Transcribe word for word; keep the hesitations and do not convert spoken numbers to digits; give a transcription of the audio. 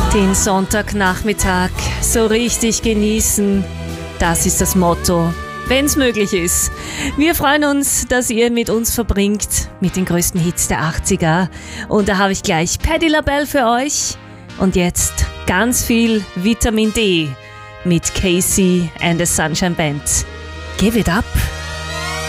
Den Sonntagnachmittag so richtig genießen, das ist das Motto, wenn es möglich ist. Wir freuen uns, dass ihr mit uns verbringt, mit den größten Hits der achtziger. Und da habe ich gleich Patti LaBelle für euch. Und jetzt ganz viel Vitamin D mit Casey and the Sunshine Band. Give it up!